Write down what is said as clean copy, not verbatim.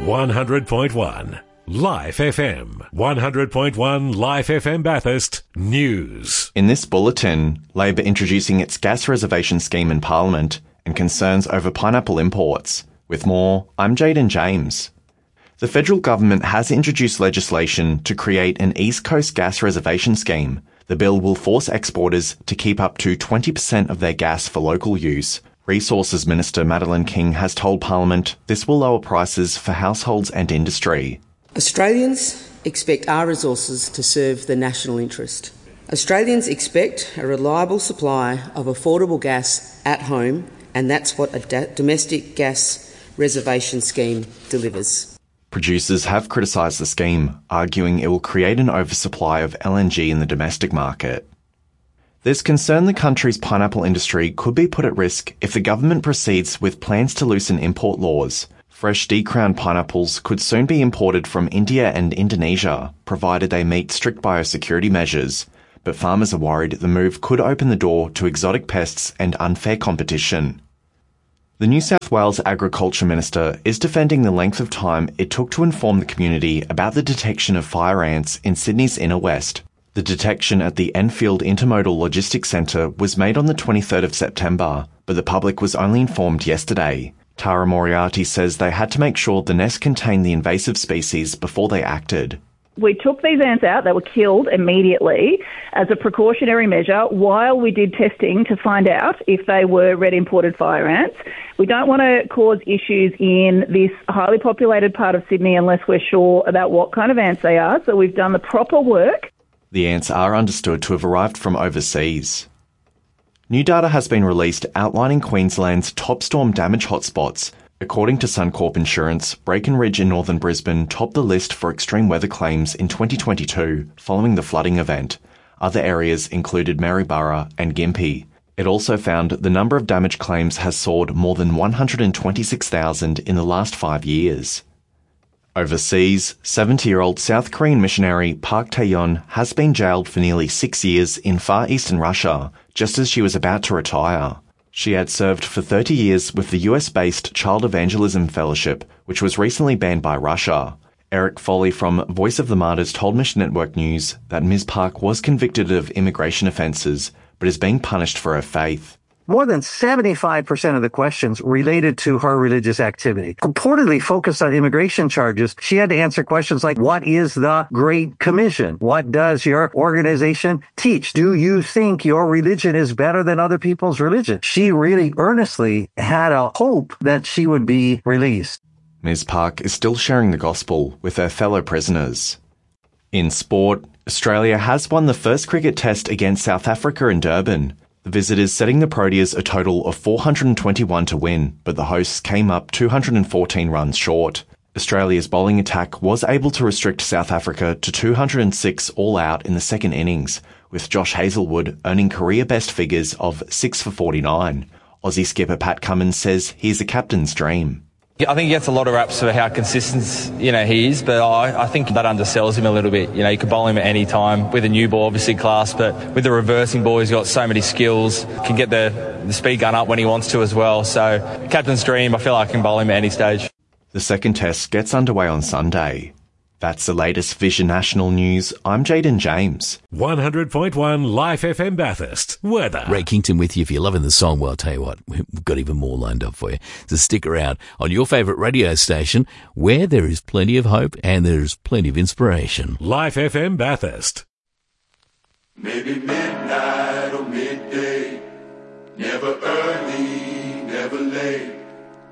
100.1 Life FM. 100.1 Life FM Bathurst News. In this bulletin, Labor introducing its gas reservation scheme in Parliament and concerns over pineapple imports. With more, I'm Jaden James. The federal government has introduced legislation to create an East Coast gas reservation scheme. The bill will force exporters to keep up to 20% of their gas for local use. Resources Minister Madeleine King has told Parliament this will lower prices for households and industry. Australians expect our resources to serve the national interest. Australians expect a reliable supply of affordable gas at home, and that's what a domestic gas reservation scheme delivers. Producers have criticised the scheme, arguing it will create an oversupply of LNG in the domestic market. There's concern the country's pineapple industry could be put at risk if the government proceeds with plans to loosen import laws. Fresh decrowned pineapples could soon be imported from India and Indonesia, provided they meet strict biosecurity measures. But farmers are worried the move could open the door to exotic pests and unfair competition. The New South Wales Agriculture Minister is defending the length of time it took to inform the community about the detection of fire ants in Sydney's inner west. The detection at the Enfield Intermodal Logistics Centre was made on the 23rd of September, but the public was only informed yesterday. Tara Moriarty says they had to make sure the nest contained the invasive species before they acted. We took these ants out. They were killed immediately as a precautionary measure while we did testing to find out if they were red imported fire ants. We don't want to cause issues in this highly populated part of Sydney unless we're sure about what kind of ants they are. So we've done the proper work. The ants are understood to have arrived from overseas. New data has been released outlining Queensland's top storm damage hotspots. According to Suncorp Insurance, Breckenridge in northern Brisbane topped the list for extreme weather claims in 2022 following the flooding event. Other areas included Maryborough and Gympie. It also found the number of damage claims has soared more than 126,000 in the last 5 years. Overseas, 70-year-old South Korean missionary Park Tae-yeon has been jailed for nearly 6 years in far eastern Russia, just as she was about to retire. She had served for 30 years with the US-based Child Evangelism Fellowship, which was recently banned by Russia. Eric Foley from Voice of the Martyrs told Mission Network News that Ms. Park was convicted of immigration offences, but is being punished for her faith. More than 75% of the questions related to her religious activity. Purportedly focused on immigration charges, she had to answer questions like, what is the Great Commission? What does your organization teach? Do you think your religion is better than other people's religion? She really earnestly had a hope that she would be released. Ms. Park is still sharing the gospel with her fellow prisoners. In sport, Australia has won the first cricket test against South Africa in Durban. The visitors setting the Proteas a total of 421 to win, but the hosts came up 214 runs short. Australia's bowling attack was able to restrict South Africa to 206 all out in the second innings, with Josh Hazlewood earning career best figures of 6 for 49. Aussie skipper Pat Cummins says he's a captain's dream. I think he gets a lot of raps for how consistent, he is, but I think that undersells him a little bit. You can bowl him at any time with a new ball, obviously class, but with the reversing ball, he's got so many skills, can get the speed gun up when he wants to as well. So, captain's dream, I feel like I can bowl him at any stage. The second test gets underway on Sunday. That's the latest Vision National News. I'm Jaden James. 100.1 Life FM Bathurst. Weather. Ray Kington with you. If you're loving the song, well, I'll tell you what, we've got even more lined up for you. So stick around on your favourite radio station where there is plenty of hope and there's plenty of inspiration. Life FM Bathurst. Maybe midnight or midday.